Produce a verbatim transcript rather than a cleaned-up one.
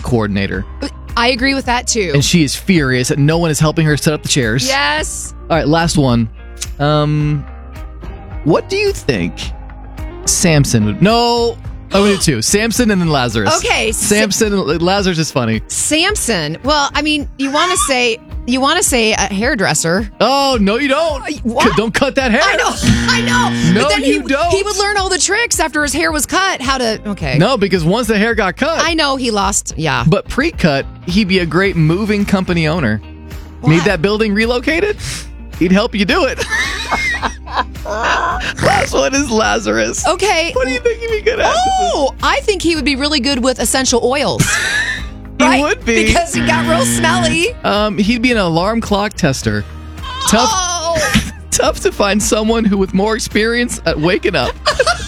event coordinator. I agree with that too. And she is furious that no one is helping her set up the chairs. Yes. All right, last one. Um, what do you think Samson would... No, I'm going to do two. Samson and then Lazarus. Okay. Samson and Lazarus is funny. Samson. Well, I mean, you want to say... You want to say a hairdresser. Oh, no, you don't. What? Don't cut that hair. I know. I know. No, but then you he, don't. He would learn all the tricks after his hair was cut. How to... Okay. No, because once the hair got cut... I know he lost... Yeah. But pre-cut, he'd be a great moving company owner. What? Need that building relocated? He'd help you do it. Last one is Lazarus. Okay. What do you think he'd be good at? Oh, I think he would be really good with essential oils. He right? would be. Because he got real smelly. Um, he'd be an alarm clock tester. Tough, Oh. tough to find someone who with more experience at waking up.